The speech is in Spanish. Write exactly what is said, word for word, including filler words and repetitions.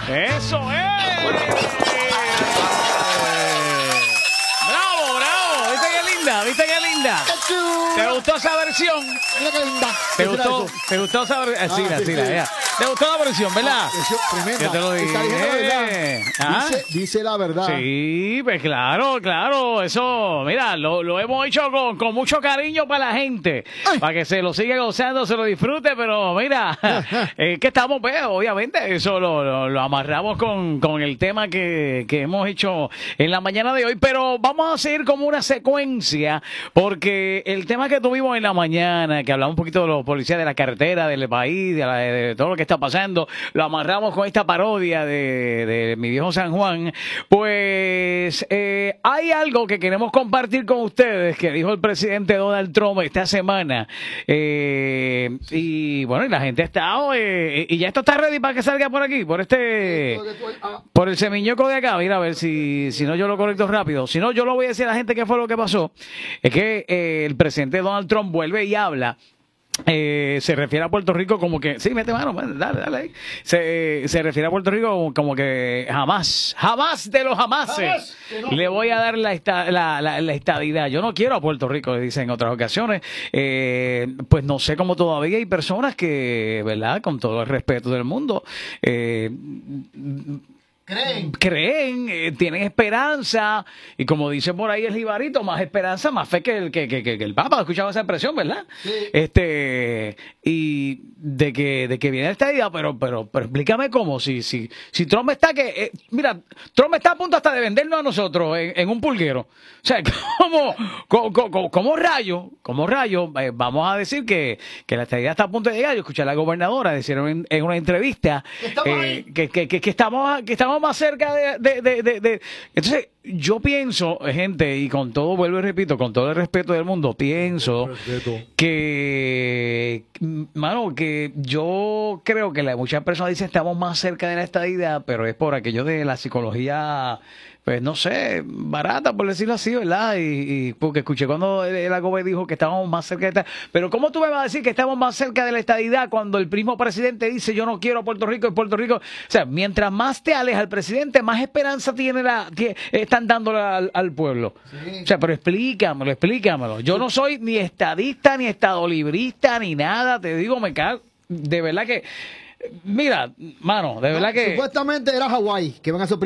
¡Eso es! ¡Bravo, bravo! ¿Viste qué linda? ¿Viste qué linda? ¿Te gustó esa versión? Mira qué linda. ¿Te gustó, ¿Te gustó esa versión? Sí, Ah, sí, sí, sí. sí. ¿Te gustó la versión, verdad? Eso, tremenda. Yo te lo dije. Está diciendo la verdad. ¿Ah? Dice, dice la verdad. Sí, pues claro, claro, eso, mira, lo, lo hemos hecho con, con mucho cariño para la gente, Ay. para que se lo siga gozando, se lo disfrute, pero mira, es que estamos, pues, obviamente, eso lo, lo, lo amarramos con, con el tema que, que hemos hecho en la mañana de hoy, pero vamos a seguir como una secuencia, porque el tema que tuvimos en la mañana, que hablamos un poquito de los policías de la carretera, del país, de, la, de todo lo que está pasando, lo amarramos con esta parodia de, de Mi Viejo San Juan. Pues eh, hay algo que queremos compartir con ustedes que dijo el presidente Donald Trump esta semana. Eh, y bueno, y la gente ha estado, eh, y ya esto está ready para que salga por aquí, por este, por el semiñoco de acá. Mira, a ver si, si no yo lo conecto rápido. Si no, yo lo voy a decir a la gente qué fue lo que pasó. Es que eh, el presidente Donald Trump vuelve y habla. Eh, se refiere a Puerto Rico como que, sí, mete mano, dale, dale ahí. Se, se refiere a Puerto Rico como, como que jamás, jamás de los jamases no. le voy a dar la, esta, la, la, la estadidad. Yo no quiero a Puerto Rico, le dicen en otras ocasiones. Eh, pues no sé cómo todavía hay personas que, ¿verdad? Con todo el respeto del mundo, eh, Creen. Creen, eh, tienen esperanza, y como dice por ahí el jibarito, más esperanza, más fe que el, que, que, que el Papa. Escuchaba esa expresión, ¿verdad? Sí. Este, y de que, de que viene esta idea, pero, pero, pero explícame cómo, si, si, si Trump está que, eh, mira, Trump está a punto hasta de vendernos a nosotros en, en un pulguero. O sea, ¿cómo, cómo, cómo, cómo rayo, cómo rayo, eh, vamos a decir que, que la estadía está a punto de llegar? Yo escuché a la gobernadora decir en, en una entrevista eh, que, que, que, que estamos, que estamos más cerca de, de, de, de, de... Entonces, yo pienso, gente, y con todo, vuelvo y repito, con todo el respeto del mundo, pienso que, mano, que yo creo que la, muchas personas dicen estamos más cerca de la estadidad, pero es por aquello de la psicología, pues no sé, barata, por decirlo así, ¿verdad? Y, y porque escuché cuando el, el Agobe dijo que estábamos más cerca de la estadidad. Pero ¿cómo tú me vas a decir que estamos más cerca de la estadidad cuando el mismo presidente dice yo no quiero a Puerto Rico y Puerto Rico? O sea, mientras más te aleja el presidente, más esperanza tiene la, tiene, están dándole al, al pueblo. Sí. O sea, pero explícamelo, explícamelo. Yo no soy ni estadista, ni estadolibrista, ni nada. Te digo, me cago. De verdad que, mira, mano, de verdad que... Supuestamente era Hawái, que van a